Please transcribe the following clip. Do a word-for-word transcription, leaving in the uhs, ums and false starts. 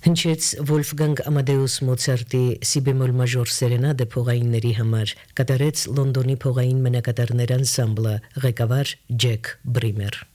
Հնչեց Վոլֆգանգ Ամադեուս Մոցարտի Սի բեմոլ մաժոր սերենադը փողայինների համար, կատարեց Լոնդոնի փողային մենակատարներ անսամբլը, ղեկավար Ջեք Բրիմեր։